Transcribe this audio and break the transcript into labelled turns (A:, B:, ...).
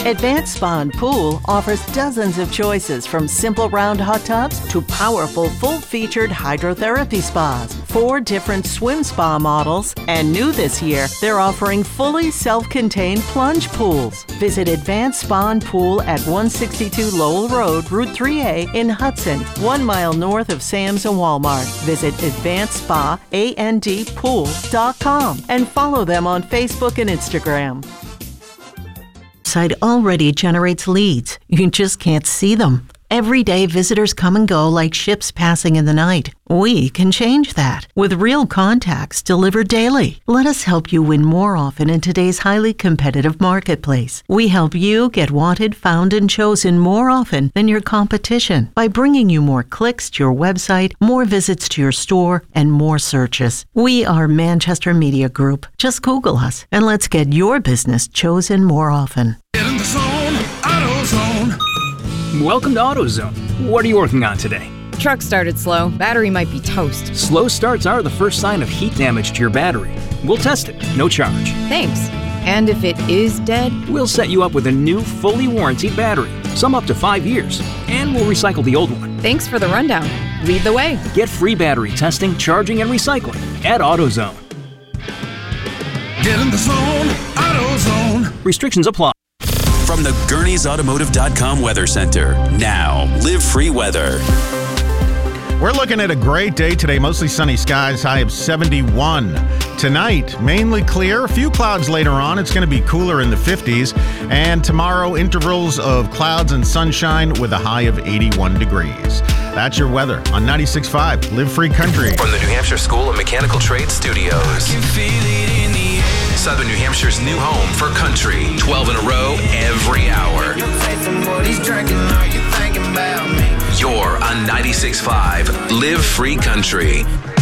A: Advanced Spa and Pool offers dozens of choices from simple round hot tubs to powerful full-featured hydrotherapy spas, 4 different swim spa models, and new this year, they're offering fully self-contained plunge pools. Visit Advanced Spa and Pool at 162 Lowell Road, Route 3A in Hudson, 1 mile north of Sam's and Walmart. Visit AdvancedSpaAndPool.com and follow them on Facebook and Instagram. Site already generates leads. You just can't see them. Every day, visitors come and go like ships passing in the night. We can change that with real contacts delivered daily. Let us help you win more often in today's highly competitive marketplace. We help you get wanted, found, and chosen more often than your competition by bringing you more clicks to your website, more visits to your store, and more searches. We are Manchester Media Group. Just Google us and let's get your business chosen more often.
B: Get in the zone, AutoZone.
C: Welcome to AutoZone. What are you working on today?
D: Truck started slow. Battery might be toast.
C: Slow starts are the first sign of heat damage to your battery. We'll test it, no charge.
D: Thanks. And if it is dead?
C: We'll set you up with a new, fully warranted battery, some up to 5 years, and we'll recycle the old one.
D: Thanks for the rundown. Lead the way.
C: Get free battery testing, charging, and recycling at AutoZone.
B: Get in the zone, AutoZone.
C: Restrictions apply.
E: From the Gurney'sAutomotive.com Weather Center. Now, Live Free Weather.
F: We're looking at a great day today. Mostly sunny skies, high of 71. Tonight, mainly clear. A few clouds later on. It's going to be cooler in the 50s. And tomorrow, intervals of clouds and sunshine with a high of 81 degrees. That's your weather on 96.5 Live Free Country.
G: From the New Hampshire School of Mechanical Trades Studios. Southern New Hampshire's new home for country. 12 in a row, every hour. You're on 96.5 Live Free Country.